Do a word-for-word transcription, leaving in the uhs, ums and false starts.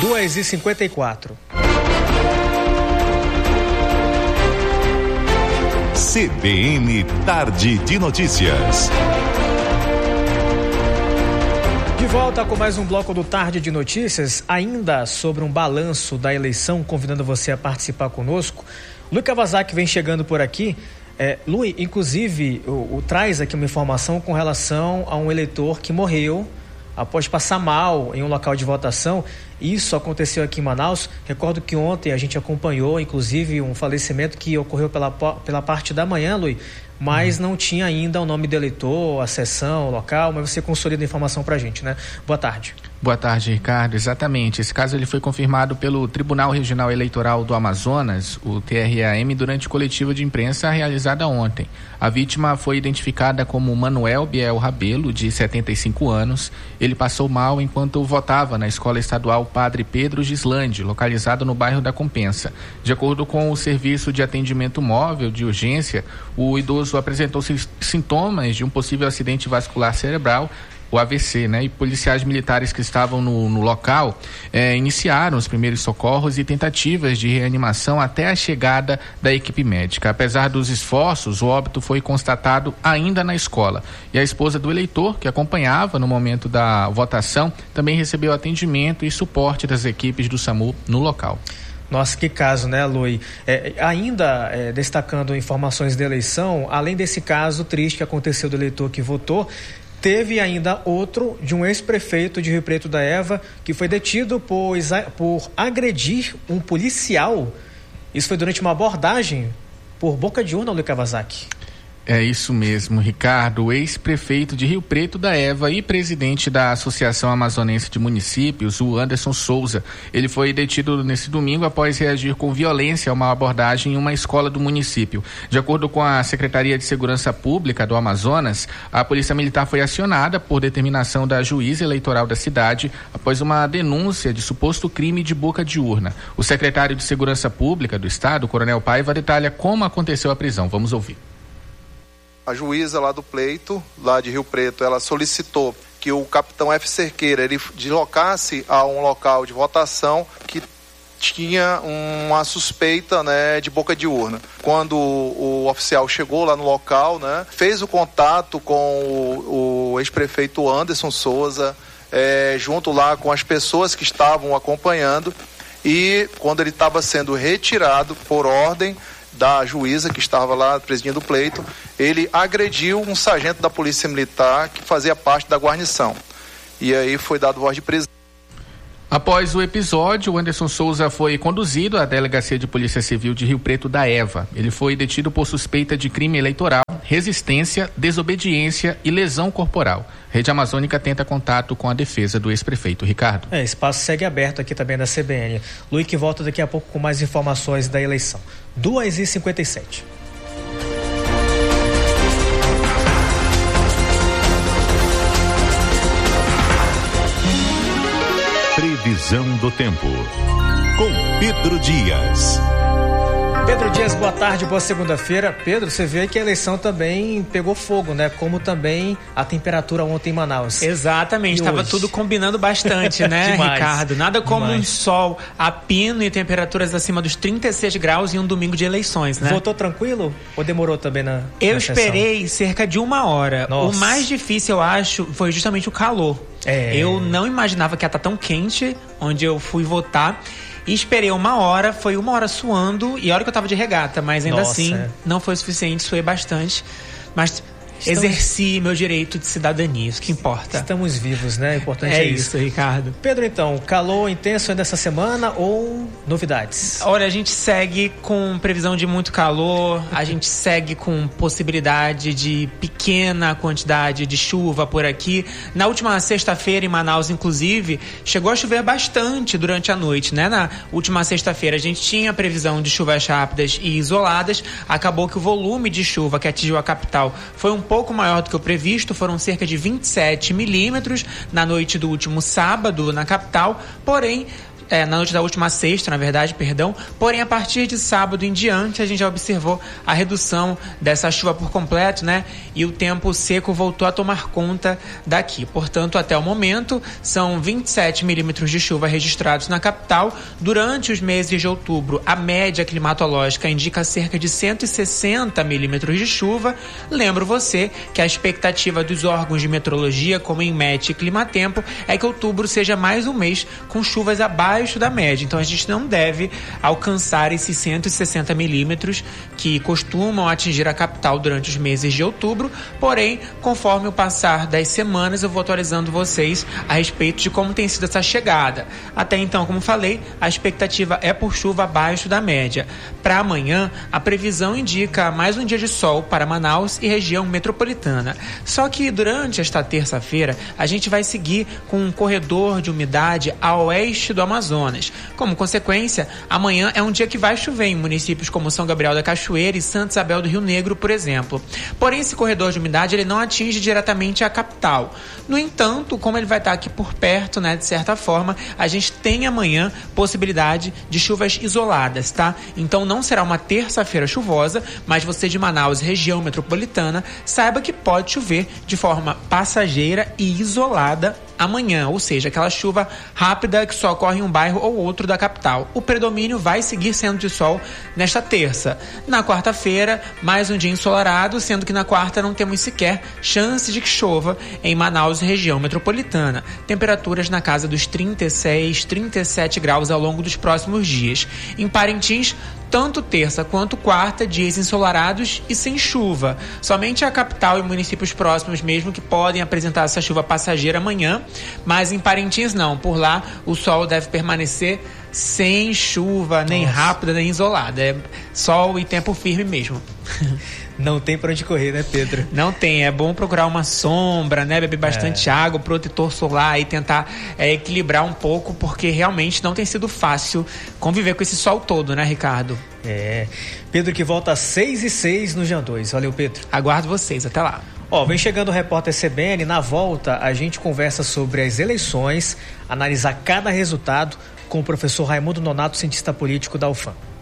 duas e cinquenta e quatro. C B N Tarde de Notícias. De volta com mais um bloco do Tarde de Notícias, ainda sobre um balanço da eleição, convidando você a participar conosco. Luiz Kawasaki vem chegando por aqui. É, Luiz, inclusive, o, o, traz aqui uma informação com relação a um eleitor que morreu após passar mal em um local de votação. Isso aconteceu aqui em Manaus. Recordo que ontem a gente acompanhou, inclusive, um falecimento que ocorreu pela, pela parte da manhã, Luiz, mas não tinha ainda o nome do eleitor, a sessão, o local, mas você consolida a informação pra gente, né? Boa tarde. Boa tarde, Ricardo. Exatamente. Esse caso ele foi confirmado pelo Tribunal Regional Eleitoral do Amazonas, o T R A M, durante coletiva de imprensa realizada ontem. A vítima foi identificada como Manuel Biel Rabelo, de setenta e cinco anos. Ele passou mal enquanto votava na Escola Estadual Padre Pedro Gislande, localizada no bairro da Compensa. De acordo com o Serviço de Atendimento Móvel de Urgência, o idoso apresentou sintomas de um possível acidente vascular cerebral, o A V C, né? E policiais militares que estavam no, no local eh, iniciaram os primeiros socorros e tentativas de reanimação até a chegada da equipe médica. Apesar dos esforços, o óbito foi constatado ainda na escola. E a esposa do eleitor, que acompanhava no momento da votação, também recebeu atendimento e suporte das equipes do SAMU no local. Nossa, que caso, né, Luiz? É, ainda é, destacando informações da eleição, além desse caso triste que aconteceu do eleitor que votou, teve ainda outro de um ex-prefeito de Rio Preto da Eva que foi detido por, por agredir um policial. Isso foi durante uma abordagem por boca de urna, Luiz Kawasaki. É isso mesmo, Ricardo. O ex-prefeito de Rio Preto da Eva e presidente da Associação Amazonense de Municípios, o Anderson Souza. Ele foi detido nesse domingo após reagir com violência a uma abordagem em uma escola do município. De acordo com a Secretaria de Segurança Pública do Amazonas, a Polícia Militar foi acionada por determinação da juíza eleitoral da cidade após uma denúncia de suposto crime de boca de urna. O secretário de Segurança Pública do Estado, o Coronel Paiva, detalha como aconteceu a prisão. Vamos ouvir. A juíza lá do pleito, lá de Rio Preto, ela solicitou que o capitão F. Cerqueira ele deslocasse a um local de votação que tinha uma suspeita, né, de boca de urna. Quando o, o oficial chegou lá no local, né, fez o contato com o, o ex-prefeito Anderson Souza, é, junto lá com as pessoas que estavam acompanhando, e quando ele estava sendo retirado por ordem da juíza que estava lá presidindo o pleito, ele agrediu um sargento da Polícia Militar que fazia parte da guarnição. E aí foi dado voz de prisão. Após o episódio, o Anderson Souza foi conduzido à Delegacia de Polícia Civil de Rio Preto da Eva. Ele foi detido por suspeita de crime eleitoral, resistência, desobediência e lesão corporal. Rede Amazônica tenta contato com a defesa do ex-prefeito. Ricardo. É, espaço segue aberto aqui também da C B N. Luiz que volta daqui a pouco com mais informações da eleição. duas e cinquenta e sete. Previsão do tempo, com Pedro Dias. Pedro Dias, boa tarde, boa segunda-feira. Pedro, você vê que a eleição também pegou fogo, né? Como também a temperatura ontem em Manaus. Exatamente, estava tudo combinando bastante, né, Ricardo? Nada como Demais. um sol a pino e temperaturas acima dos trinta e seis graus em um domingo de eleições, né? Votou tranquilo ou demorou também na Eu na esperei sessão? cerca de uma hora. Nossa. O mais difícil, eu acho, foi justamente o calor. É. Eu não imaginava que ia estar tão quente onde eu fui votar. E esperei uma hora, foi uma hora suando, e a hora que eu tava de regata, mas ainda Nossa, assim é. não foi o suficiente, suei bastante. Mas Estamos... exerci meu direito de cidadania, isso que importa. Estamos vivos, né? O importante é, é isso. isso, Ricardo. Pedro, então, calor intenso ainda essa semana ou novidades? Olha, a gente segue com previsão de muito calor, a gente segue com possibilidade de pequena quantidade de chuva por aqui. Na última sexta-feira em Manaus, inclusive, chegou a chover bastante durante a noite, né? Na última sexta-feira a gente tinha previsão de chuvas rápidas e isoladas, acabou que o volume de chuva que atingiu a capital foi um pouco pouco maior do que o previsto, foram cerca de vinte e sete milímetros na noite do último sábado na capital, porém É, na noite da última sexta, na verdade, perdão. Porém, a partir de sábado em diante, a gente já observou a redução dessa chuva por completo, né? E o tempo seco voltou a tomar conta daqui. Portanto, até o momento, são vinte e sete milímetros de chuva registrados na capital. Durante os meses de outubro, a média climatológica indica cerca de cento e sessenta milímetros de chuva. Lembro você que a expectativa dos órgãos de meteorologia, como Inmet e Climatempo, é que outubro seja mais um mês com chuvas abaixo da média, então a gente não deve alcançar esses cento e sessenta milímetros que costumam atingir a capital durante os meses de outubro, porém, conforme o passar das semanas, eu vou atualizando vocês a respeito de como tem sido essa chegada. Até então, como falei, a expectativa é por chuva abaixo da média. Para amanhã, a previsão indica mais um dia de sol para Manaus e região metropolitana. Só que durante esta terça-feira, a gente vai seguir com um corredor de umidade a oeste do Amazonas. Como consequência, amanhã é um dia que vai chover em municípios como São Gabriel da Cachoeira e Santa Isabel do Rio Negro, por exemplo. Porém, esse corredor de umidade ele não atinge diretamente a capital. No entanto, como ele vai estar aqui por perto, né, de certa forma, a gente tem amanhã possibilidade de chuvas isoladas, tá? Então não será uma terça-feira chuvosa, mas você de Manaus, região metropolitana, saiba que pode chover de forma passageira e isolada amanhã, ou seja, aquela chuva rápida que só ocorre em um bairro ou outro da capital. O predomínio vai seguir sendo de sol nesta terça. Na quarta-feira, mais um dia ensolarado, sendo que na quarta não temos sequer chance de que chova em Manaus e região metropolitana. Temperaturas na casa dos trinta e seis, trinta e sete graus ao longo dos próximos dias. Em Parintins, tanto terça quanto quarta, dias ensolarados e sem chuva. Somente a capital e municípios próximos mesmo que podem apresentar essa chuva passageira amanhã, mas em Parintins não. Por lá, o sol deve permanecer sem chuva, nem Nossa. rápida, nem isolada. É sol e tempo firme mesmo. Não tem pra onde correr, né, Pedro? Não tem, é bom procurar uma sombra, né, beber bastante é. água, protetor solar e tentar é, equilibrar um pouco, porque realmente não tem sido fácil conviver com esse sol todo, né, Ricardo? É, Pedro que volta às seis e seis no Jan dois. Valeu, Pedro. Aguardo vocês, até lá. Ó, vem chegando o repórter C B N, na volta a gente conversa sobre as eleições, analisar cada resultado com o professor Raimundo Nonato, cientista político da U F A M.